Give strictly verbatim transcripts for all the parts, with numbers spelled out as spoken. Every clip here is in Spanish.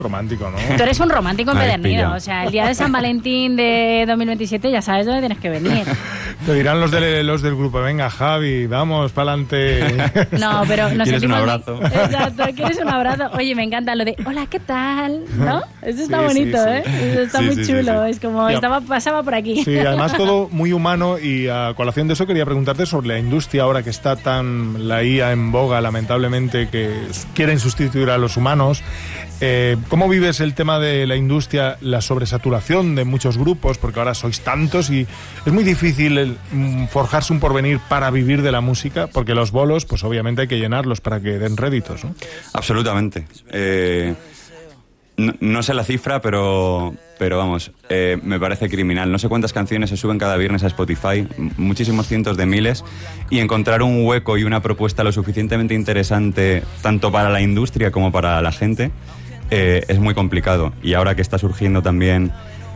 Romántico, ¿no? Tú eres un romántico Me habéis empedernido. pillado. O sea, el día de San Valentín de dos mil veintisiete ya sabes dónde tienes que venir. Te dirán los, de, los del grupo, venga, Javi, vamos, pa'lante. No, pero nos ¿Quieres un sentimos... abrazo? Exacto, ¿quieres un abrazo? Oye, me encanta lo de, hola, ¿qué tal? ¿No? Eso está Sí, bonito, sí, sí. ¿eh? Eso está Sí, muy sí, sí, chulo. sí. Es como, Ya. estaba, pasaba por aquí. Sí, además todo muy humano y a colación de eso quería preguntarte sobre la industria ahora que está tan la I A en boga, lamentablemente, que quieren sustituir a los humanos. Eh, ¿Cómo vives el tema de la industria, la sobresaturación de muchos grupos? Porque ahora sois tantos y es muy difícil el, mm, forjarse un porvenir para vivir de la música, porque los bolos, pues obviamente hay que llenarlos para que den réditos, ¿no? Absolutamente. Eh, no, no sé la cifra, pero, pero vamos, eh, me parece criminal. No sé cuántas canciones se suben cada viernes a Spotify, m- muchísimos cientos de miles, y encontrar un hueco y una propuesta lo suficientemente interesante, tanto para la industria como para la gente, eh, es muy complicado. Y ahora que está surgiendo también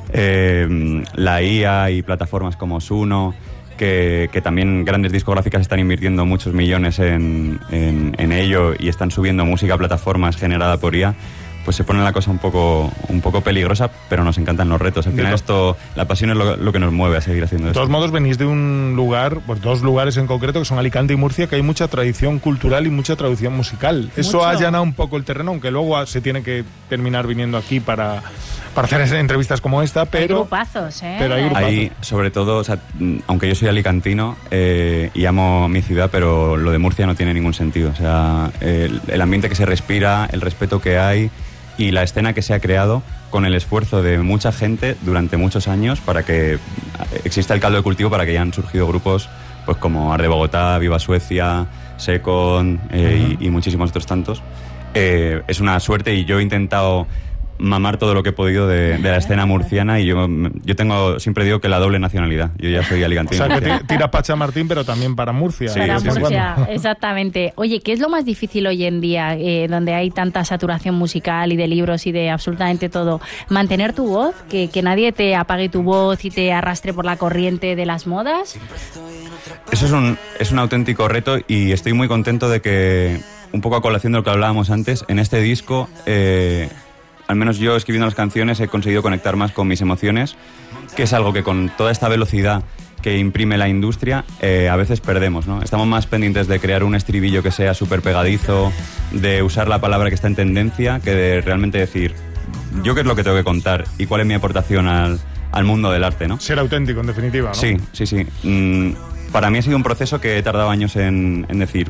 eh, la I A y plataformas como Suno, que, que también grandes discográficas están invirtiendo muchos millones en, en, en ello y están subiendo música a plataformas generada por I A, pues se pone la cosa un poco, un poco peligrosa, pero nos encantan los retos. Al De final to- esto, la pasión es lo, lo que nos mueve a seguir haciendo De esto. todos modos, venís de un lugar, pues dos lugares en concreto, que son Alicante y Murcia, que hay mucha tradición cultural y mucha tradición musical. Eso Mucho. ha allanado un poco el terreno, aunque luego se tiene que terminar viniendo aquí para, para hacer entrevistas como esta, Hay pero... grupazos, ¿eh? pero hay grupazos. Ahí, sobre todo, o sea, mm, aunque yo soy alicantino eh, y amo mi ciudad, pero lo de Murcia no tiene ningún sentido. O sea, el, el ambiente que se respira, el respeto que hay y la escena que se ha creado con el esfuerzo de mucha gente durante muchos años para que exista el caldo de cultivo para que hayan surgido grupos pues como Arde Bogotá, Viva Suecia, Second eh, y, y muchísimos otros tantos. Eh, es una suerte y yo he intentado mamar todo lo que he podido de, de la escena murciana y yo, yo tengo, siempre digo que la doble nacionalidad. Yo ya soy O alicantino. sea, que ti- tira Pacha Martín, pero también para Murcia. Sí, Para de vez en Murcia, cuando. exactamente. Oye, ¿qué es lo más difícil hoy en día, eh, donde hay tanta saturación musical y de libros y de absolutamente todo? Mantener tu voz, que, que nadie te apague tu voz y te arrastre por la corriente de las modas. Eso es un, es un auténtico reto y estoy muy contento de que, un poco a colación de lo que hablábamos antes, en este disco, eh, al menos yo escribiendo las canciones he conseguido conectar más con mis emociones, que es algo que con toda esta velocidad que imprime la industria, eh, a veces perdemos, ¿no? Estamos más pendientes de crear un estribillo que sea súper pegadizo, de usar la palabra que está en tendencia, que de realmente decir, yo qué es lo que tengo que contar y cuál es mi aportación al, al mundo del arte, ¿no? Ser auténtico, en definitiva, ¿no? Sí, sí, sí. Mm, para mí ha sido un proceso que he tardado años en, en decir,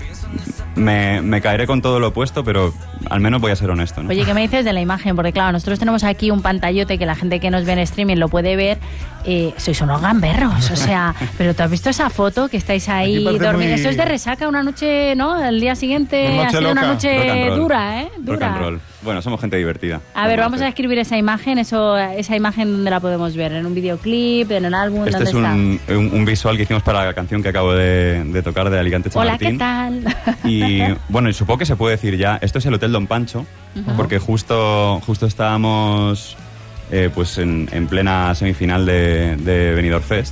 me, me caeré con todo lo opuesto, pero al menos voy a ser honesto, ¿no? Oye, ¿qué me dices de la imagen? Porque claro, nosotros tenemos aquí un pantallote que la gente que nos ve en streaming lo puede ver. Eh, sois unos gamberros, o sea, pero ¿tú has visto esa foto que estáis ahí Aquí parece dormidos? muy- Eso es de resaca una noche, ¿no? El día siguiente Una ha noche sido una loca. Rock and noche roll. dura, ¿eh? Rock Dura. and roll. Bueno, somos gente divertida. A ver, vamos a escribir esa imagen, eso, esa imagen ¿dónde la podemos ver? ¿En un videoclip? ¿En un álbum? Este ¿Dónde es un, un, un visual que hicimos para la canción que acabo de, de tocar de Alicante está? Hola, ¿qué Chamartín. tal? Y bueno, y supongo que se puede decir ya, esto es el Hotel Don Pancho, porque justo, justo estábamos eh, pues en, en plena semifinal de, de Benidorm Fest.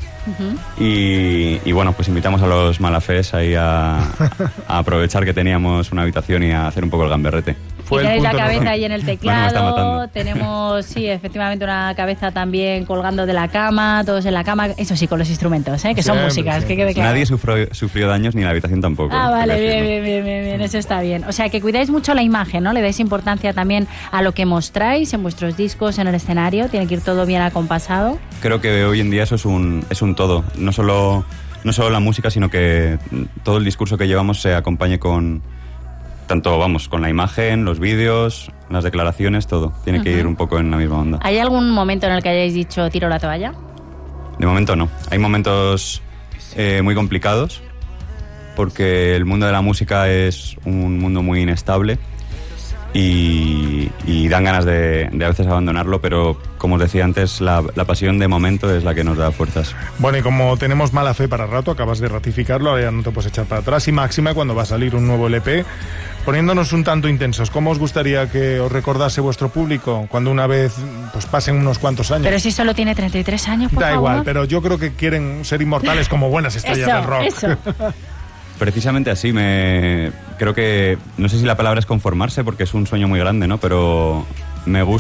y, y bueno, pues invitamos a los Malafés ahí a, a aprovechar que teníamos una habitación y a hacer un poco el gamberrete. Fue y el tenéis la punto cabeza rojo. ahí en el Bueno, me está teclado, matando. tenemos, sí, efectivamente una cabeza también colgando de la cama, todos en la cama, eso sí, con los instrumentos, ¿eh? que son Siempre, músicas, que siempre. quede claro. Nadie sufrió, sufrió daños ni la habitación tampoco. Ah, hay que vale, decirlo. bien, bien, bien, bien, bien, eso está bien. O sea, que cuidáis mucho la imagen, ¿no? Le dais importancia también a lo que mostráis en vuestros discos, en el escenario, tiene que ir todo bien acompasado. Creo que hoy en día eso es un, es un todo. No solo, no solo la música, sino que todo el discurso que llevamos se acompañe con, tanto, vamos, con la imagen, los vídeos, las declaraciones, todo. Tiene que ir un poco en la misma onda. ¿Hay algún momento en el que hayáis dicho tiro la toalla? De momento no. Hay momentos eh, muy complicados, porque el mundo de la música es un mundo muy inestable y, y dan ganas de, de a veces abandonarlo, pero como os decía antes, la, la pasión de momento es la que nos da fuerzas. Bueno, y como tenemos mala fe para rato, acabas de ratificarlo, ahora ya no te puedes echar para atrás. Y máxima cuando va a salir un nuevo L P, poniéndonos un tanto intensos, ¿cómo os gustaría que os recordase vuestro público cuando una vez pues pasen unos cuantos años? Pero si solo tiene treinta y tres años, por Da favor. igual, pero yo creo que quieren ser inmortales como buenas estrellas Eso, del rock. eso. Precisamente así, me creo que, no sé si la palabra es conformarse, porque es un sueño muy grande, ¿no? Pero me gusta